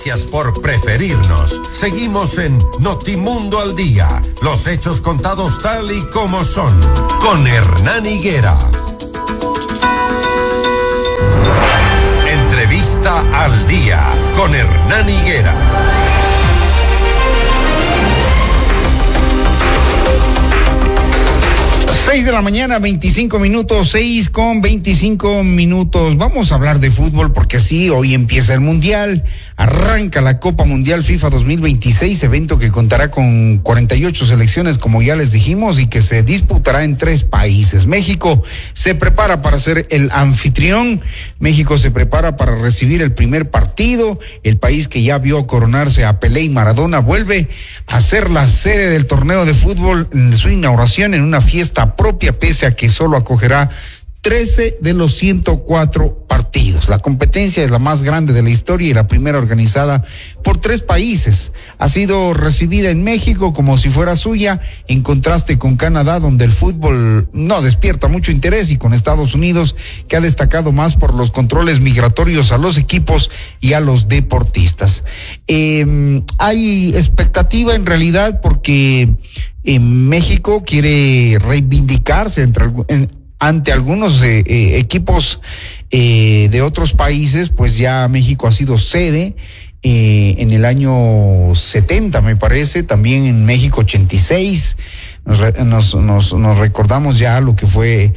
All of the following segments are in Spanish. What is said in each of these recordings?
Gracias por preferirnos. Seguimos en Notimundo al Día. Los hechos contados tal y como son. Con Hernán Higuera. Entrevista al Día con Hernán Higuera. 6 de la mañana, 25 minutos, 6:25. Vamos a hablar de fútbol porque sí, hoy empieza el Mundial, arranca la Copa Mundial FIFA 2026, evento que contará con 48 selecciones, como ya les dijimos, y que se disputará en 3 países. México se prepara para ser el anfitrión, México se prepara para recibir el primer partido, el país que ya vio coronarse a Pelé y Maradona vuelve a ser la sede del torneo de fútbol en su inauguración en una fiesta propia, pese a que solo acogerá 13 de los 104 partidos. La competencia es la más grande de la historia y la primera organizada por 3 países. Ha sido recibida en México como si fuera suya, en contraste con Canadá, donde el fútbol no despierta mucho interés, y con Estados Unidos, que ha destacado más por los controles migratorios a los equipos y a los deportistas. Hay expectativa en realidad porque México quiere reivindicarse ante algunos equipos de otros países. Pues ya México ha sido sede en el año 70, me parece, también en México 86. Nos recordamos ya lo que fue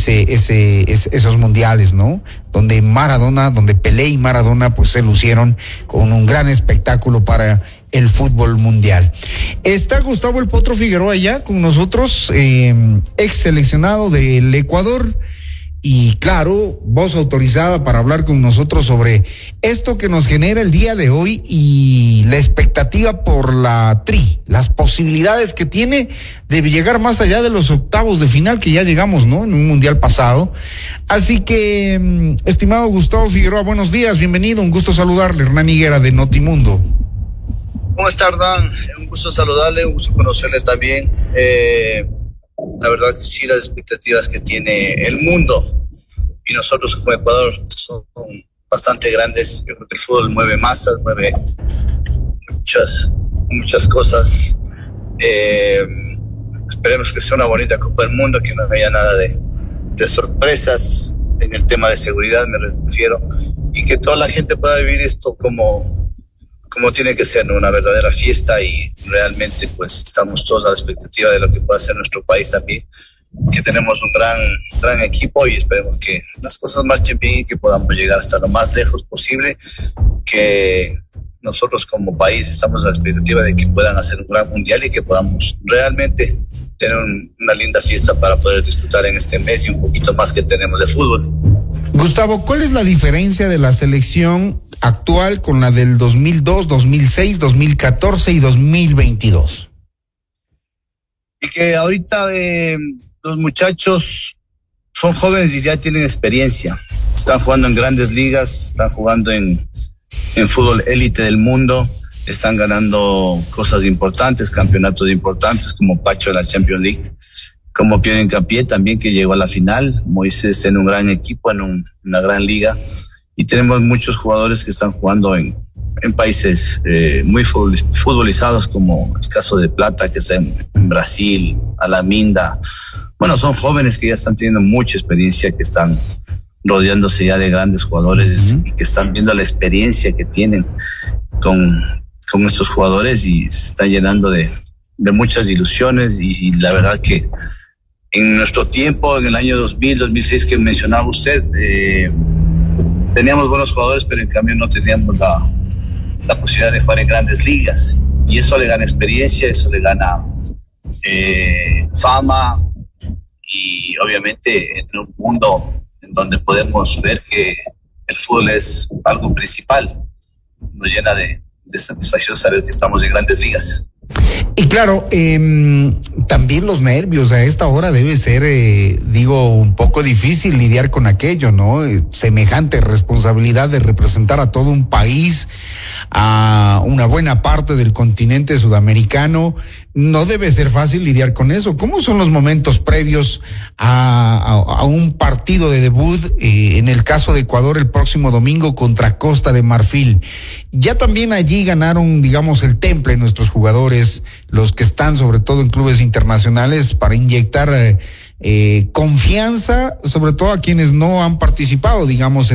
esos mundiales, ¿no? Donde Pelé y Maradona pues se lucieron con un gran espectáculo para el fútbol mundial. Está Gustavo El Potro Figueroa ya con nosotros, ex seleccionado del Ecuador, y claro, voz autorizada para hablar con nosotros sobre esto que nos genera el día de hoy y la expectativa por la las posibilidades que tiene de llegar más allá de los octavos de final que ya llegamos, ¿no? En un mundial pasado. Así que, estimado Gustavo Figueroa, buenos días, bienvenido, un gusto saludarle, Hernán Higuera de Notimundo. ¿Cómo está, Hernán? Un gusto saludarle, un gusto conocerle también. La verdad que sí, las expectativas que tiene el mundo y nosotros como Ecuador son bastante grandes. Yo creo que el fútbol mueve masas, mueve muchas cosas. Esperemos que sea una bonita Copa del Mundo, que no haya nada de sorpresas en el tema de seguridad, me refiero, y que toda la gente pueda vivir esto como tiene que ser, ¿no? Una verdadera fiesta, y realmente pues estamos todos a la expectativa de lo que pueda ser nuestro país también, que tenemos un gran equipo, y esperemos que las cosas marchen bien y que podamos llegar hasta lo más lejos posible, que nosotros como país estamos a la expectativa de que puedan hacer un gran mundial y que podamos realmente tener una linda fiesta para poder disfrutar en este mes y un poquito más que tenemos de fútbol. Gustavo, ¿cuál es la diferencia de la selección actual con la del 2002, 2006, 2014 y 2022? Y que ahorita los muchachos son jóvenes y ya tienen experiencia. Están jugando en grandes ligas, están jugando en fútbol élite del mundo, están ganando cosas importantes, campeonatos importantes, como Pacho en la Champions League, como Pierre Hincapié también, que llegó a la final. Moisés en un gran equipo, en una gran liga. Y tenemos muchos jugadores que están jugando en países muy futbolizados, como el caso de Plata, que está en Brasil, Alaminda. Bueno, son jóvenes que ya están teniendo mucha experiencia, que están rodeándose ya de grandes jugadores, y que están viendo la experiencia que tienen con estos jugadores, y se están llenando de muchas ilusiones. Y la verdad que en nuestro tiempo, en el año 2000, 2006 que mencionaba usted, teníamos buenos jugadores, pero en cambio no teníamos la posibilidad de jugar en grandes ligas, y eso le gana experiencia, eso le gana fama, y obviamente en un mundo en donde podemos ver que el fútbol es algo principal, nos llena de satisfacción saber que estamos en grandes ligas. Y claro, también los nervios a esta hora debe ser, un poco difícil lidiar con aquello, ¿no? Semejante responsabilidad de representar a todo un país, a una buena parte del continente sudamericano. No debe ser fácil lidiar con eso. ¿Cómo son los momentos previos a un partido de debut, en el caso de Ecuador el próximo domingo contra Costa de Marfil? Ya también allí ganaron, el temple nuestros jugadores, los que están sobre todo en clubes internacionales, para inyectar confianza, sobre todo a quienes no han participado,